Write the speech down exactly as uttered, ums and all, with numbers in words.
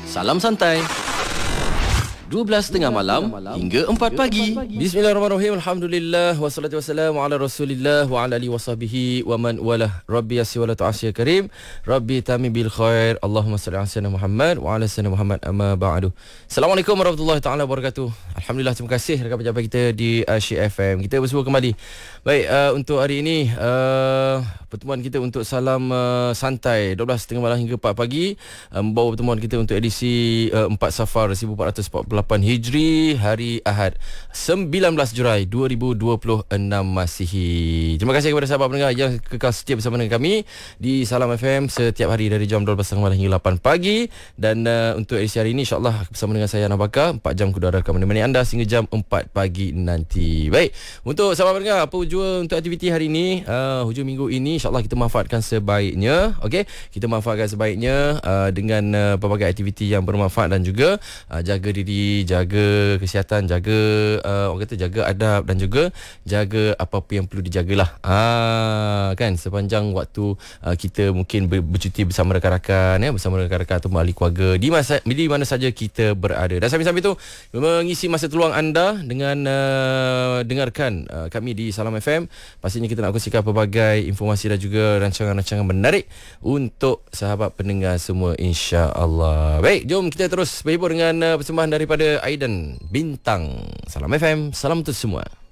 Salam Santai. dua belas tengah malam hingga empat pagi. Bismillahirrahmanirrahim. Alhamdulillah wassalatu wassalamu ala Rasulillah wa ala alihi wasahbihi wa man walah. Rabbi yassir wa la tu'assir karim. Rabbi tami bil khair. Allahumma salli ala sayyidina Muhammad wa ala sayyidina Muhammad amma ba'du. Assalamualaikum warahmatullahi taala wabarakatuh. Alhamdulillah, terima kasih rakan pejabat kita di Asyik F M. Kita bersua kembali. Baik, uh, untuk hari ini uh, pertemuan kita untuk salam uh, santai dua belas tengah malam hingga empat pagi, uh, membawa pertemuan kita untuk edisi uh, empat Safar seribu empat ratus empat puluh lapan Hijri, hari Ahad sembilan belas Julai dua ribu dua puluh enam Masihi. Terima kasih kepada sahabat pendengar yang kekal setia bersama dengan kami di Salam F M setiap hari dari jam dua belas tengah malam hingga lapan pagi. Dan uh, untuk edisi hari ini insya-Allah bersama dengan saya Nabaka, empat jam kudara akan menemani anda sehingga jam empat pagi nanti. Baik, untuk sahabat pendengar, apa hujung untuk aktiviti hari ini? Uh, hujung minggu ini insya-Allah kita manfaatkan sebaiknya. Okey, kita manfaatkan sebaiknya uh, dengan uh, pelbagai aktiviti yang bermanfaat dan juga uh, jaga diri, jaga kesihatan, jaga uh, orang kata jaga adab dan juga jaga apa-apa yang perlu dijagalah. Ah, kan sepanjang waktu uh, kita mungkin ber, bercuti bersama rakan-rakan, ya, bersama rakan-rakan atau ahli keluarga di masa di mana saja kita berada. Dan sambil-sambil itu mengisi masa terluang anda dengan uh, dengarkan uh, kami di Salam F M. Pastinya kita nak kongsikan pelbagai informasi dan juga rancangan-rancangan menarik untuk sahabat pendengar semua, insya-Allah. Baik, jom kita terus berhibur dengan uh, persembahan daripada Aidan Bintang. Salam F M, salam untuk semua.